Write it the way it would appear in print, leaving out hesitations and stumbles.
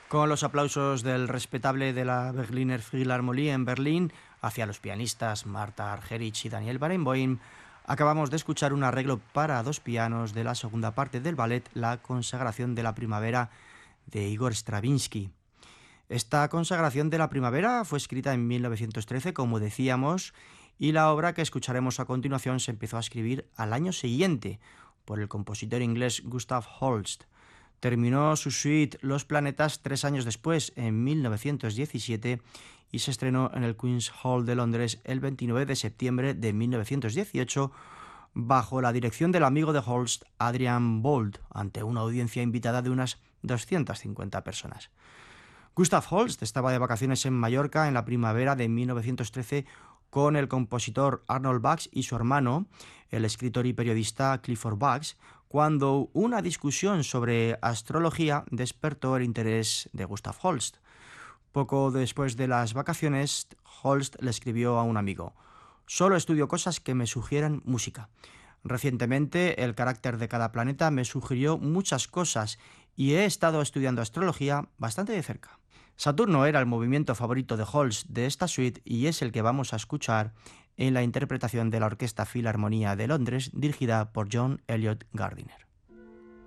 Con los aplausos del respetable de la Berliner Philharmonie en Berlín hacia los pianistas Martha Argerich y Daniel Barenboim, acabamos de escuchar un arreglo para dos pianos de la segunda parte del ballet La consagración de la primavera de Igor Stravinsky. Esta consagración de la primavera fue escrita en 1913, como decíamos, y la obra que escucharemos a continuación se empezó a escribir al año siguiente por el compositor inglés Gustav Holst. Terminó su suite Los planetas 3 años después, en 1917, y se estrenó en el Queen's Hall de Londres el 29 de septiembre de 1918, bajo la dirección del amigo de Holst, Adrian Bold, ante una audiencia invitada de unas 250 personas. Gustav Holst estaba de vacaciones en Mallorca en la primavera de 1913 con el compositor Arnold Bax y su hermano, el escritor y periodista Clifford Bax, cuando una discusión sobre astrología despertó el interés de Gustav Holst. Poco después de las vacaciones, Holst le escribió a un amigo: «Solo estudio cosas que me sugieran música. Recientemente, el carácter de cada planeta me sugirió muchas cosas y he estado estudiando astrología bastante de cerca». Saturno era el movimiento favorito de Holst de esta suite y es el que vamos a escuchar en la interpretación de la Orquesta Filarmonía de Londres dirigida por John Eliot Gardiner.